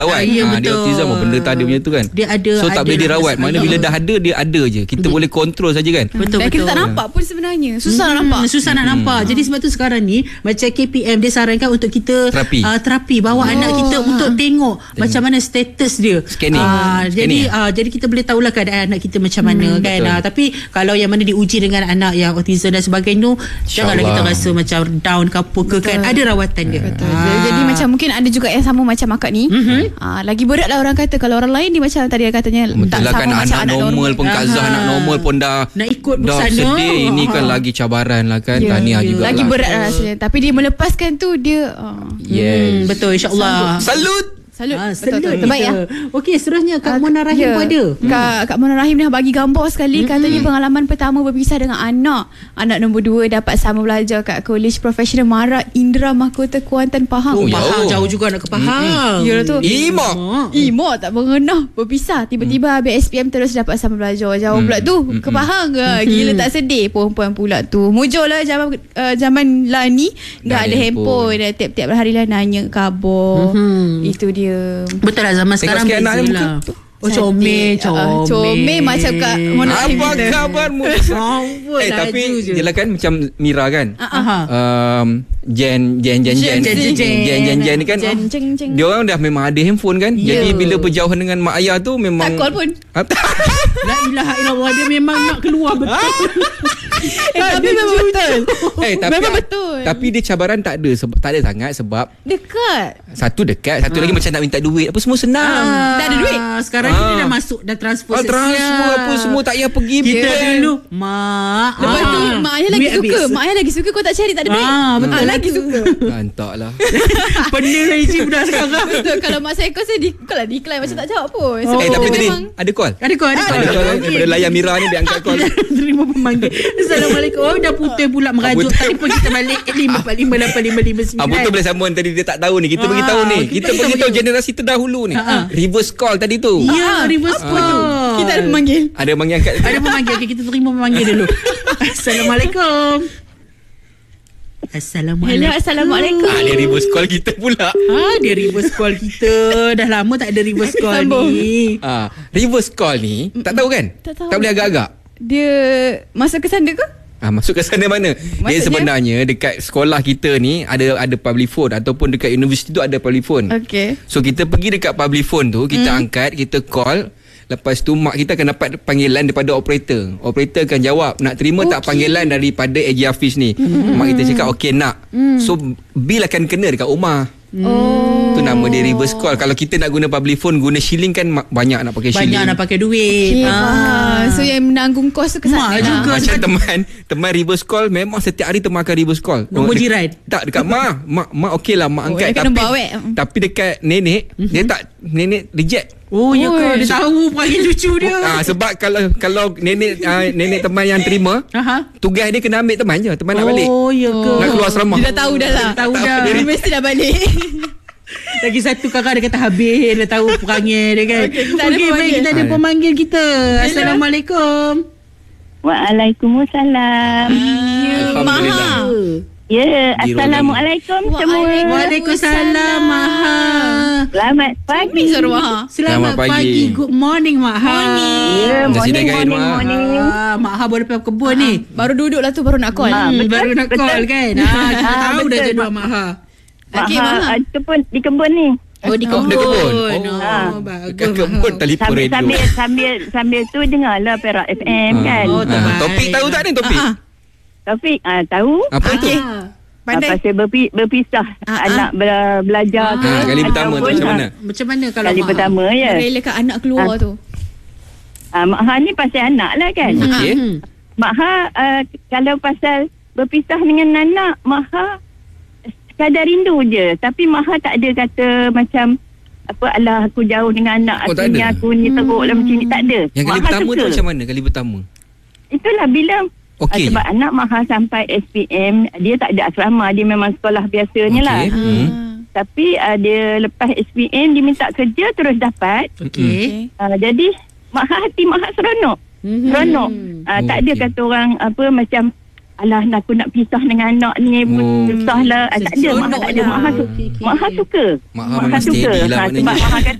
rawat. Dia autism benda tak ada punya tu kan. Dia ada. So tak boleh dirawat. Mana bila dah ada, dia ada je. Kita boleh kontrol saja kan. Dan kita tak nampak pun sebenarnya. Susah nak nampak. Susah nak nampak. Jadi sebab tu sekarang ni macam KPM dia sarankan untuk kita terapi bawa anak kita untuk tengok macam mana status dia. Scanning. Jadi kita boleh tahulah keadaan anak kita macam mana kan. Tapi kalau yang mana diuji dengan anak yang autism dan sebagainya tu, janganlah kita rasa macam down ke apa ke kan. Ada rawatan dia. Jadi macam mungkin ada juga yang sama macam akak ni. Lagi berat lah orang kata. Kalau orang lain dia macam tadi katanya tak sama kan macam anak normal pun Kak Zah anak normal pun dah nak ikut dah bersama. sedih. Ini kan lagi cabaran lah kan. Tahniah juga lagi lah. berat lah rasanya. Tapi dia melepaskan tu dia Yes. Betul, insyaAllah. Salut. Betul. Terbaik ya. Okey, seterusnya Kak Mona Rahim pun ada. Kak Mona Rahim dah bagi gambar sekali. Katanya pengalaman pertama berpisah dengan anak nombor 2 dapat sama belajar kat College Professional Mara Indra Mahkota Kuantan Pahang. Pahang jauh juga nak ke Pahang. Ya tu. Imo tak pernah berpisah. Tiba-tiba habis SPM terus dapat sama belajar. Jauh pula tu ke Pahang ke. Gila tak sedih perempuan pula tu. Mujur lah zaman lah ni dah ada handphone. Tiap-tiap hari lah nanya khabar. Itu dia. Betul lah zaman sekarang beza lah. Comel macam Kak Mona Rahim. Apa khabarmu? Tapi jelah kan macam Mira kan. Jen ni kan. Dia orang dah memang ada handphone kan. Jadi bila berjauhan dengan mak ayah tu memang tak call pun. La ilaha illallah, dia memang nak keluar betul. Tapi memang betul. Memang betul. Tapi dia cabaran tak ada sangat sebab dekat. Satu lagi macam nak minta duit. Apa semua senang. Tak ada duit. Sekarang ni dah masuk, dah transfer transfer apa semua tak payah pergi. Kita dulu mak. Lepas tu mak ayah lagi suka. Mak ayah lagi suka kau tak cari tak ada duit. Betul lagi suka. Entahlah. Pening lah isi budak sekarang. Betul. Kalau mak saya call saya kalau decline macam tak jawab pun. Tapi tadi ada call. Ada call. Daripada layan Mira ni dia angkat call. Terima pemanggil. Assalamualaikum. Dah putih pula merajuk. Telefon kita balik 5458559. Betul boleh sambung tadi dia tak tahu ni. Kita bagi tahu ni. Kita bagi tahu generasi terdahulu ni. Reverse call tadi tu. Ya, reverse call. Kita ada pemanggil. Ada pemanggil angkat. Ada pemanggil. Okay, kita terima pemanggil dulu. Assalamualaikum. Assalamualaikum. Dia reverse call kita pula. Dia reverse call kita. Dah lama tak ada reverse call ni. Reverse call ni tak tahu kan? Tak boleh agak-agak. Dia masuk ke sana ke? Masuk ke sana mana? Maksudnya? Dia sebenarnya dekat sekolah kita ni ada public phone ataupun dekat universiti tu ada public phone. Okay. So kita pergi dekat public phone tu, kita angkat, kita call. Lepas tu mak kita akan dapat panggilan daripada operator. Operator akan jawab nak terima tak panggilan daripada AJ Hafiz ni. Mak kita cakap okey nak. So bil akan kena dekat rumah. Tu nama dia reverse call. Kalau kita nak guna public phone, guna shilling kan banyak nak pakai shilling. Banyak nak pakai duit. So yang menanggung kos tu ke sana lah. Macam teman reverse call, memang setiap hari teman akan reverse call. Nombor jiran. Tak, dekat mak okey lah mak angkat. Tapi dekat nenek, dia tak, nenek reject. Ya ke? Dia tahu panggil cucu dia. Sebab kalau nenek teman yang terima, tugas dia kena ambil teman je. Teman nak balik. Ya ke? Nak keluar asrama. Dia dah tahu dah lah. Dia mesti dah balik. Lagi satu kakak dia kata habis. Dia tahu perangai dia kan. Okey, baik, kita ada pemanggil kita. Assalamualaikum. Waalaikumsalam. Alhamdulillah. Ya, Assalamualaikum semua. Waalaikumsalam Maha. Selamat pagi. Selamat pagi. Good morning Maha. Ya, morning. Mak Ha baru pergi kebun ni. Baru duduk lah tu baru nak call. Baru nak call kan. Kita tahu dah jadual Mak Ha. Okey, Mak itu pun di kebun ni. Di kebun. Dekat kebun telefon radio. Sambil tu dengarlah Perak FM kan. Topik tahu tak ni topik? Taufik tahu. Apa tu? Pandai. Pasal berpisah anak belajar tu. Kali pertama tu macam mana? Macam mana kalau kali pertama ya. Relakan anak keluar tu. Mak Ha ni pasal anak lah kan. Okey. Mak Ha kalau pasal berpisah dengan anak, Mak Ha sekadar rindu je. Tapi Mak Ha tak ada kata macam apa alah aku jauh dengan anak aku ni teruk lah macam ni, tak ada. Yang kali pertama tu macam mana kali pertama? Itulah bila sebab anak Mak Ha sampai SPM, dia tak ada asrama, dia memang sekolah biasanya lah. Tapi dia lepas SPM dia minta kerja terus dapat. Jadi Mak Ha hati Mak Ha seronok. Tak ada kata orang apa macam alah aku nak pisah dengan anak ni susah lah. Tak ada. Mak tak ada. Mak suka. Mak memang steady lah sebab Mak kata